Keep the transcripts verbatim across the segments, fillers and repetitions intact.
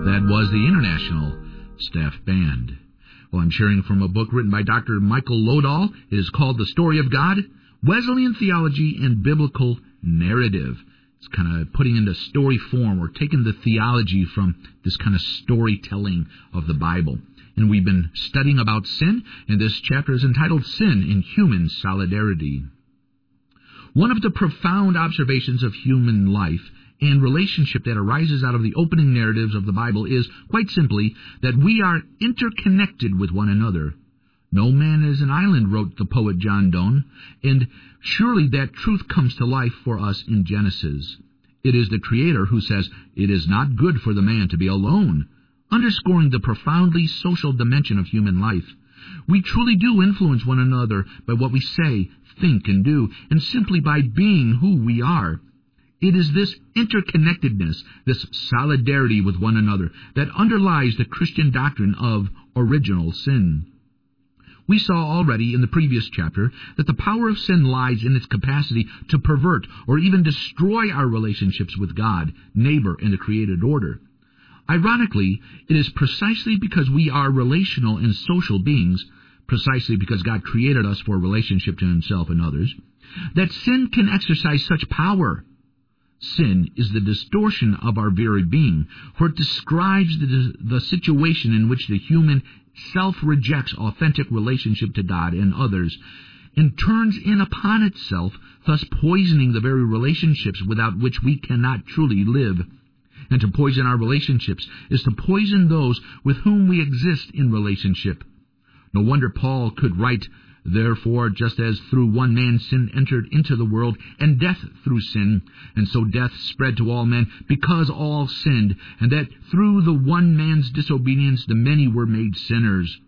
That was the International Staff Band. Well, I'm sharing from a book written by Doctor Michael Lodahl. It is called The Story of God, Wesleyan Theology and Biblical Narrative. It's kind of putting into story form or taking the theology from this kind of storytelling of the Bible. And we've been studying about sin, and this chapter is entitled Sin in Human Solidarity. One of the profound observations of human life and relationship that arises out of the opening narratives of the Bible is, quite simply, that we are interconnected with one another. No man is an island, wrote the poet John Donne, and surely that truth comes to life for us in Genesis. It is the Creator who says, "It is not good for the man to be alone," underscoring the profoundly social dimension of human life. We truly do influence one another by what we say, think, and do, and simply by being who we are. It is this interconnectedness, this solidarity with one another, that underlies the Christian doctrine of original sin. We saw already in the previous chapter that the power of sin lies in its capacity to pervert or even destroy our relationships with God, neighbor, and the created order. Ironically, it is precisely because we are relational and social beings, precisely because God created us for a relationship to Himself and others, that sin can exercise such power. Sin is the distortion of our very being, for it describes the, the situation in which the human self rejects authentic relationship to God and others, and turns in upon itself, thus poisoning the very relationships without which we cannot truly live. And to poison our relationships is to poison those with whom we exist in relationship. No wonder Paul could write, "Therefore, just as through one man sin entered into the world, and death through sin, and so death spread to all men, because all sinned, and that through the one man's disobedience the many were made sinners."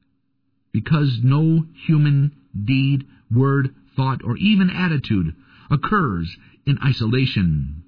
Because no human deed, word, thought, or even attitude occurs in isolation.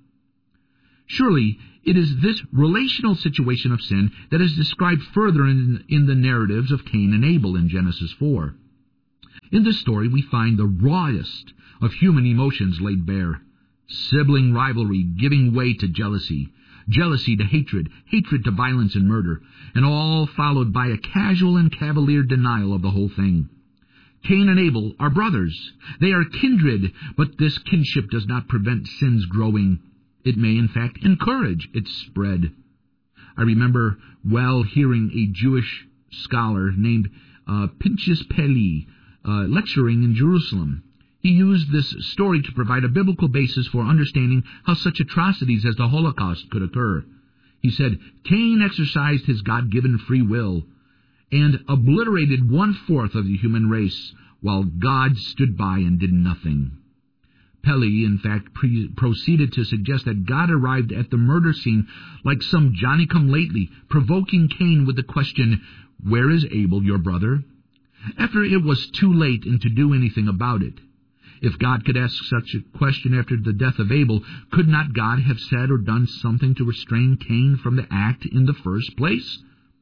Surely, it is this relational situation of sin that is described further in, in the narratives of Cain and Abel in Genesis four. In this story, we find the rawest of human emotions laid bare. Sibling rivalry giving way to jealousy, jealousy to hatred, hatred to violence and murder, and all followed by a casual and cavalier denial of the whole thing. Cain and Abel are brothers. They are kindred, but this kinship does not prevent sin's growing. It may, in fact, encourage its spread. I remember well hearing a Jewish scholar named uh, Pinchas Peli uh, lecturing in Jerusalem. He used this story to provide a biblical basis for understanding how such atrocities as the Holocaust could occur. He said, Cain exercised his God-given free will and obliterated one-fourth of the human race, while God stood by and did nothing. Peli, in fact, pre- proceeded to suggest that God arrived at the murder scene like some Johnny-come-lately, provoking Cain with the question, "Where is Abel, your brother?" after it was too late and to do anything about it. If God could ask such a question after the death of Abel, could not God have said or done something to restrain Cain from the act in the first place?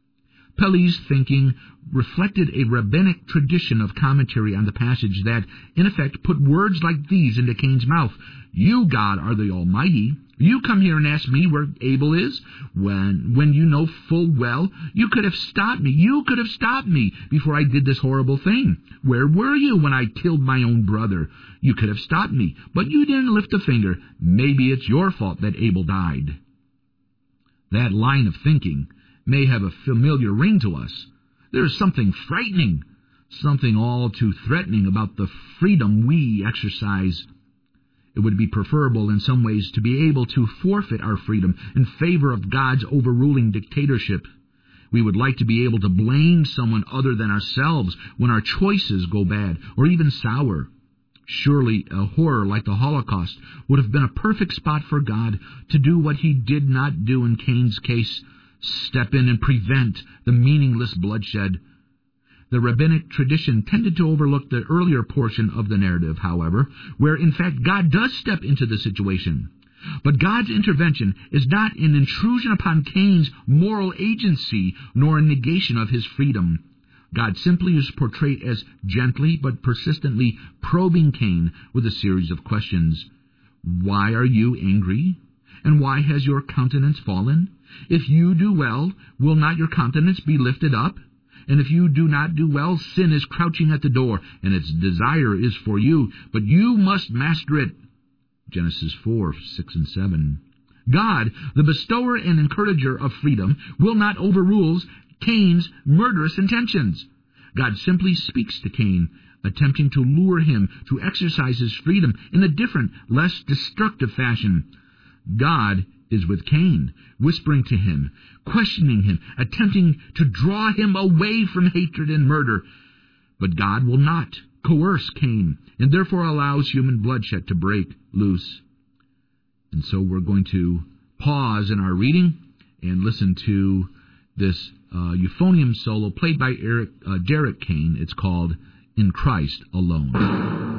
Peli's thinking reflected a rabbinic tradition of commentary on the passage that, in effect, put words like these into Cain's mouth. "You, God, are the Almighty. You come here and ask me where Abel is, when when you know full well you could have stopped me. You could have stopped me before I did this horrible thing. Where were you when I killed my own brother? You could have stopped me, but you didn't lift a finger. Maybe it's your fault that Abel died." That line of thinking may have a familiar ring to us. There is something frightening, something all too threatening about the freedom we exercise. It would be preferable in some ways to be able to forfeit our freedom in favor of God's overruling dictatorship. We would like to be able to blame someone other than ourselves when our choices go bad or even sour. Surely a horror like the Holocaust would have been a perfect spot for God to do what He did not do in Cain's case, step in and prevent the meaningless bloodshed. The rabbinic tradition tended to overlook the earlier portion of the narrative, however, where in fact God does step into the situation. But God's intervention is not an intrusion upon Cain's moral agency, nor a negation of his freedom. God simply is portrayed as gently but persistently probing Cain with a series of questions. Why are you angry? And why has your countenance fallen? If you do well, will not your countenance be lifted up? And if you do not do well, sin is crouching at the door, and its desire is for you, but you must master it. Genesis four, six and seven. God, the bestower and encourager of freedom, will not overrule Cain's murderous intentions. God simply speaks to Cain, attempting to lure him to exercise his freedom in a different, less destructive fashion. God is with Cain, whispering to him, questioning him, attempting to draw him away from hatred and murder. But God will not coerce Cain, and therefore allows human bloodshed to break loose. And so we're going to pause in our reading and listen to this uh, euphonium solo played by Eric, uh, Derek Kane. It's called In Christ Alone.